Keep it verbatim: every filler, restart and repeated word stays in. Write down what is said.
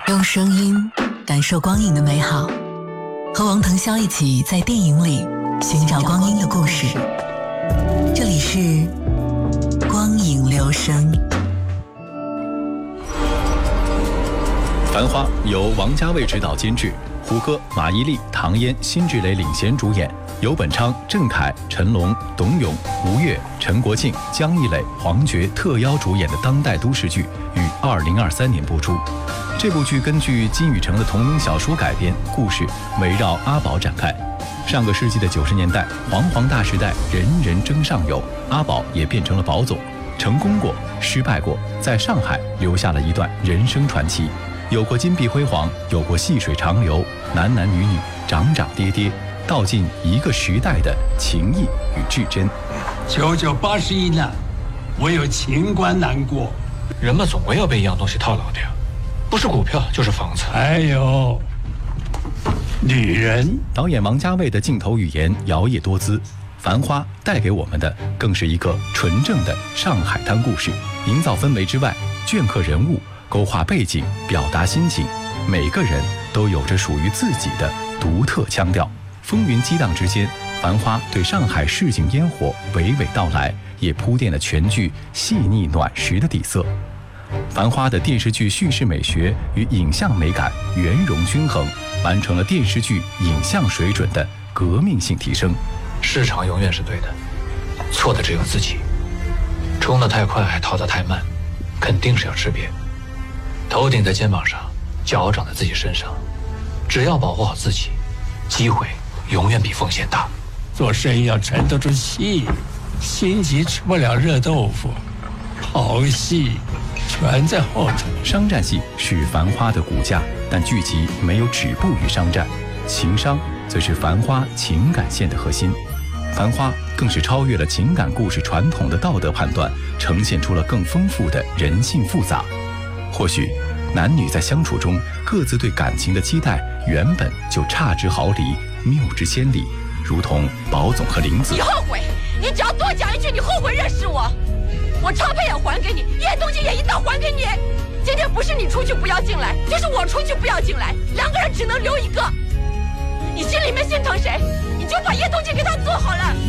用声音感受光影的美好，和王腾霄一起在电影里寻找光阴的故事。这里是光影留声。 繁花由王家卫执导监制，胡歌、马伊琍、唐嫣、辛芷蕾领衔主演，由本昌、郑恺、陈龙、董永、吴越、陈国庆、姜艺磊、黄觉特邀主演的当代都市剧，于二零二三年播出。这部剧根据金宇澄的同名小说改编，故事围绕阿宝展开。上个世纪的九十年代，煌煌大时代，人人争上游，阿宝也变成了宝总，成功过，失败过，在上海留下了一段人生传奇。有过金碧辉煌，有过细水长流，男男女女，涨涨跌跌，道尽一个时代的情谊与至真。 九九八十一难，唯有情关难过。 人们总归要被一样东西套牢的呀，不是股票就是房子。 还有女人。 导演王家卫的镜头语言摇曳多姿，《繁花》带给我们的更是一个纯正的上海滩故事，营造氛围之外，镌刻人物，勾画背景，表达心情，每个人都有着属于自己的独特腔调。风云激荡之间，繁花对上海市井烟火娓娓道来，也铺垫了全剧细腻暖实的底色。繁花的电视剧叙事美学与影像美感圆融均衡，完成了电视剧影像水准的革命性提升。 市场永远是对的，错的只有自己。冲得太快，逃得太慢，肯定是要吃瘪。头顶在肩膀上，脚长在自己身上，只要保护好自己，机会永远比风险大。 做生意要沉得住气，心急吃不了热豆腐，好戏全在后头。 商战戏是繁花的骨架，但剧集没有止步于商战，情商则是繁花情感线的核心。繁花更是超越了情感故事传统的道德判断，呈现出了更丰富的人性复杂。或许男女在相处中各自对感情的期待原本就差之毫厘，谬之千里，如同宝总和玲子。 你后悔，你只要多讲一句你后悔认识我，我钞票也还给你，叶东京也一道还给你。今天不是你出去不要进来，就是我出去不要进来，两个人只能留一个。你心里面心疼谁，你就把叶东京给他做好了。